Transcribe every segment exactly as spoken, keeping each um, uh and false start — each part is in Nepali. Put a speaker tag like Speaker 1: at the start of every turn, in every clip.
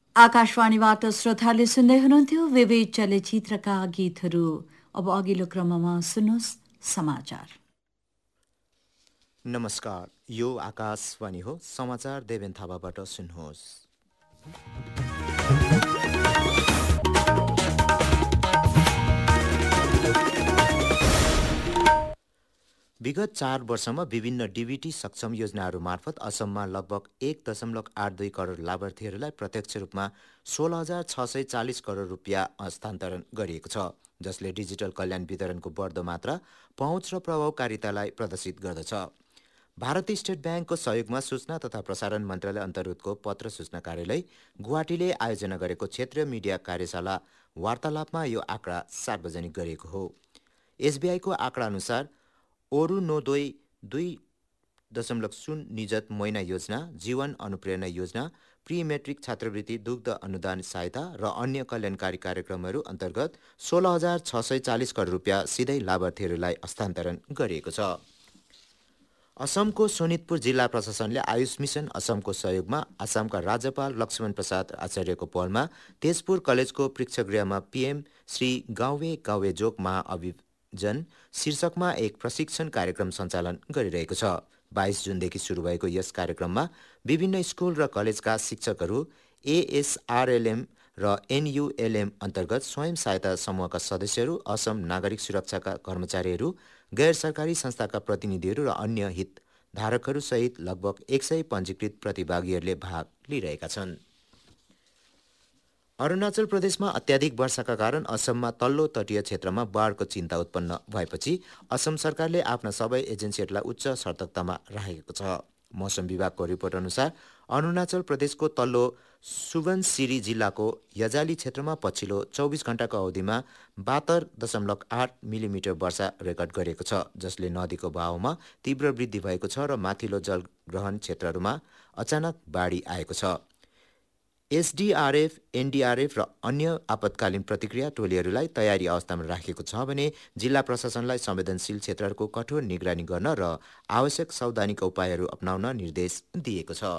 Speaker 1: आकाशवाणीबाट श्रोताले सुन्दै हुनुहुन्थ्यो विविध चलचित्रका गीतहरू। अब अघिल्लो क्रममा सुन्नुहोस् समाचार।
Speaker 2: नमस्कार, यो आकाशवाणी हो। समाचार देवेन थापाबाट सुन्नुहोस्। विगत चार वर्षमा विभिन्न डीबीटी सक्षम योजनाहरू मार्फत असममा लगभग एक दशमलव आठ दुई करोड लाभार्थीहरूलाई प्रत्यक्ष रूपमा सोह्र हजार छ सय चालिस करोड रुपियाँ हस्तान्तरण गरिएको छ, जसले डिजिटल कल्याण वितरणको बढ्दो मात्रा, पहुँच र प्रभावकारितालाई प्रदर्शित गर्दछ। भारतीय स्टेट ब्याङ्कको सहयोगमा सूचना तथा प्रसारण मन्त्रालय अन्तर्गतको पत्र सूचना कार्यालय गुवाहाटीले आयोजना गरेको क्षेत्रीय मिडिया कार्यशाला वार्तालापमा यो आँकडा सार्वजनिक गरिएको हो। एसबीआईको आँकडा अनुसार अरुणोदय दुई दशमलव शून्य निजत महिना योजना, जीवन अनुप्रेरणा योजना, प्री मेट्रिक छात्रवृत्ति, दुग्ध अनुदान सहायता र अन्य कल्याणकारी कार्यक्रमहरू अन्तर्गत सोह्र हजार छ सय चालिस करोड रुपियाँ सिधै लाभार्थीहरूलाई हस्तान्तरण गरिएको छ। असमको शोणितपुर जिल्ला प्रशासनले आयुष मिसन असमको सहयोगमा असमका राज्यपाल लक्ष्मण प्रसाद आचार्यको पहलमा तेजपुर कलेजको प्रेक्षागृहमा पीएम श्री गाउँवे गाउँवे जोग महाअभिजन शीर्षकमा एक प्रशिक्षण कार्यक्रम सञ्चालन गरिरहेको छ। बाइस जुनदेखि सुरु भएको यस कार्यक्रममा विभिन्न स्कुल र कलेजका शिक्षकहरू, एएसआरएलएम र एनयुएलएम अन्तर्गत स्वयं सहायता समूहका सदस्यहरू, असम नागरिक सुरक्षाका कर्मचारीहरू, गैर सरकारी संस्थाका प्रतिनिधिहरू र अन्य हितधारकहरू सहित लगभग एक सय पञ्जीकृत प्रतिभागीहरूले भाग लिइरहेका छन्। अरुणाचल प्रदेशमा अत्याधिक वर्षाका कारण असममा तल्लो तटीय क्षेत्रमा बाढको चिन्ता उत्पन्न भएपछि असम सरकारले आफ्ना सबै एजेन्सीहरूलाई उच्च सतर्कतामा राखेको छ। मौसम विभागको रिपोर्ट अनुसार अरुणाचल प्रदेशको तल्लो सुबनसिरी जिल्लाको यजाली क्षेत्रमा पछिल्लो चौबिस घण्टाको अवधिमा बहत्तर दशमलव आठ मिलिमिटर वर्षा रेकर्ड गरिएको छ, जसले नदीको बहावमा तीव्र वृद्धि भएको छ र माथिल्लो जलग्रहण क्षेत्रहरूमा अचानक बाढी आएको छ। एसडीआरएफ, एनडीआरएफ र अन्य आपतकालीन प्रतिक्रिया टोलीहरूलाई तयारी अवस्थामा राखेको छ भने जिल्ला प्रशासनलाई संवेदनशील क्षेत्रहरूको कठोर निगरानी गर्न र आवश्यक सावधानीका उपायहरू अपनाउन निर्देश दिएको छ।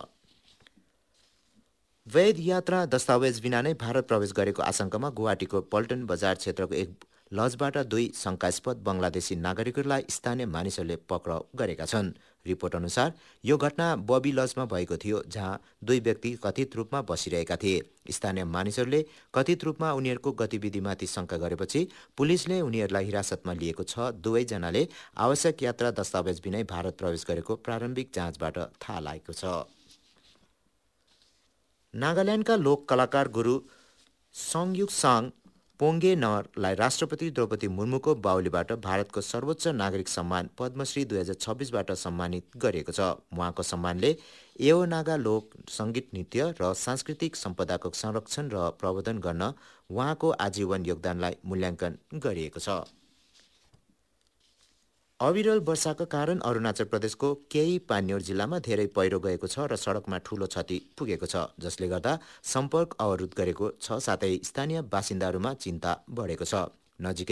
Speaker 2: वैध यात्रा दस्तावेज बिना नै भारत प्रवेश गरेको आशंकामा गुवाहाटीको पल्टन बजार क्षेत्रको एक लजबाट दुई शङ्कास्पद बङ्गलादेशी नागरिकहरूलाई स्थानीय मानिसहरूले पक्राउ गरेका छन्। रिपोर्ट अनुसार यो घटना बबी लजमा भएको थियो, जहाँ दुई व्यक्ति कथित रूपमा बसिरहेका थिए। स्थानीय मानिसहरूले कथित रूपमा उनीहरूको गतिविधिमाथि शङ्का गरेपछि पुलिसले उनीहरूलाई हिरासतमा लिएको छ। दुवैजनाले आवश्यक यात्रा दस्तावेज बिनै भारत प्रवेश गरेको प्रारम्भिक जाँचबाट थाहा लागेको छ। नागाल्यान्डका लोक कलाकार गुरु सङयुक्साङ पोङ्गे नरलाई राष्ट्रपति द्रौपदी मुर्मुको बाहुलीबाट भारतको सर्वोच्च नागरिक सम्मान पद्मश्री दुई हजार छब्बिसबाट सम्मानित गरिएको छ। उहाँको सम्मानले एओ नागा लोक सङ्गीत, नृत्य र सांस्कृतिक सम्पदाको संरक्षण र प्रवर्धन गर्न उहाँको आजीवन योगदानलाई मूल्याङ्कन गरिएको छ। अविरल वर्षाका कारण अरुणाचल प्रदेशको केही पान्योर जिल्लामा धेरै पहिरो गएको छ र सडकमा ठूलो क्षति पुगेको छ, जसले गर्दा सम्पर्क अवरुद्ध गरेको छ, साथै स्थानीय बासिन्दाहरूमा चिन्ता बढेको छ। नजिकै